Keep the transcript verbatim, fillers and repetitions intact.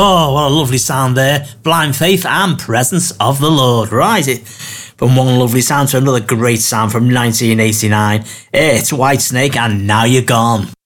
Oh, what a lovely sound there. Blind Faith and Presence of the Lord. Right, it, from one lovely sound to another great sound from nineteen eighty-nine. It's Whitesnake and Now You're Gone.